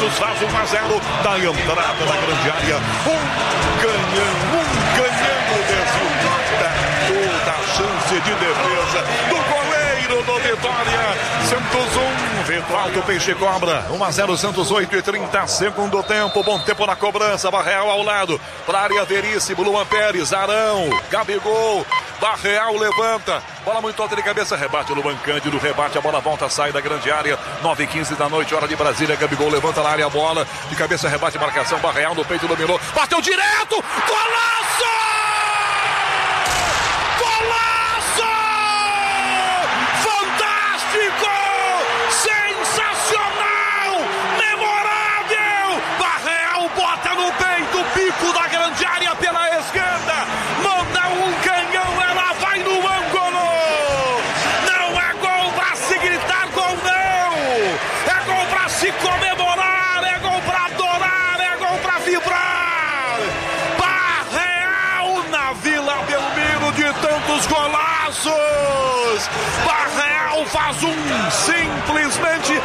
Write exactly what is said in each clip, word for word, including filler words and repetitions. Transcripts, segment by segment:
Santos faz um a zero da entrada da grande área. Um canhão, um canhão desse toda a chance de defesa do goleiro do Vitória. Santos um, Vitória do Peixe Cobra. um a zero Santos, oito e trinta, segundo tempo. Bom tempo na cobrança. Barreal ao lado. Para a área Veríssimo, Luan Pérez, Arão, Gabigol. Barreal levanta. Bola muito alta de cabeça. Rebate Luan Cândido. Rebate. A bola volta, sai da grande área. nove e quinze da noite, hora de Brasília. Gabigol levanta na área a bola. De cabeça, rebate, marcação. Barreal no peito, dominou. Bateu direto. Golaço! Golaço! Fantástico! Sensacional! Memorável! Barreal bota no peito, pico da grande área pela esquerda. Manda um canhão, ela vai no ângulo. Não é gol pra se gritar gol, não. É gol pra se comemorar, é gol pra adorar, é gol pra vibrar. Barreal na Vila Belmiro de tantos golaços. Barreal faz um simplesmente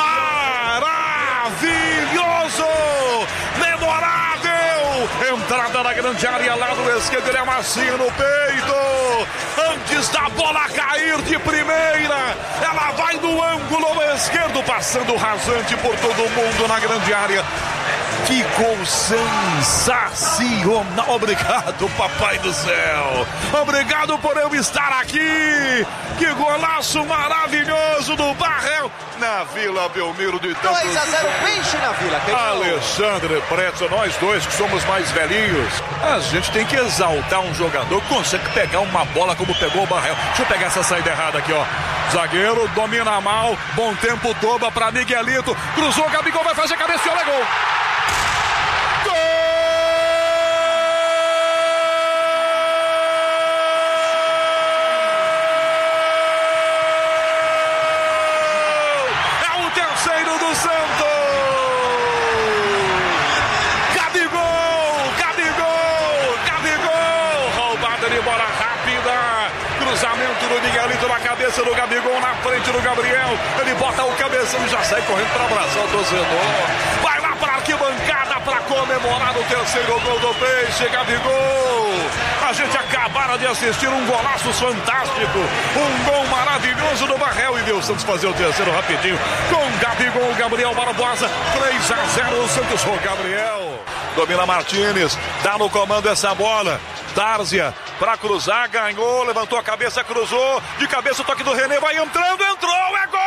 maravilhoso. Memorável. Entrada na grande área, lado esquerdo, ele é macio no peito. Antes da bola cair de primeira, ela vai no ângulo esquerdo, passando rasante por todo mundo na grande área. Que gol sensacional. Obrigado, papai do céu. Obrigado por eu estar aqui. Que golaço maravilhoso do Barreal na Vila Belmiro de tantos. dois a zero Peixe na Vila. Alexandre Pretzel, nós dois que somos mais velhinhos, a gente tem que exaltar um jogador que consegue pegar uma bola como pegou o Barreal. Deixa eu pegar essa saída errada aqui, ó. Zagueiro domina mal, bom tempo, toba para Miguelito. Cruzou, Gabigol vai fazer cabeça e olha, gol. Terceiro do Santos. Gabigol, Gabigol, Gabigol. Roubada de bola rápida. Cruzamento do Miguelito na cabeça do Gabigol, na frente do Gabriel. Ele bota o cabeção e já sai correndo para abraçar o torcedor. Vai lá para a arquibancada para comemorar o terceiro gol do Peixe. Gabigol. A gente acabara de assistir um golaço fantástico. Um gol maravilhoso do Barreal. E viu o Santos fazer o terceiro rapidinho. Com Gabigol, Gabriel Barbosa. três a zero o Santos. O Gabriel. Domina Martínez. Dá no comando essa bola. Dárzia para cruzar. Ganhou. Levantou a cabeça, cruzou. De cabeça o toque do René. Vai entrando. Entrou. É gol.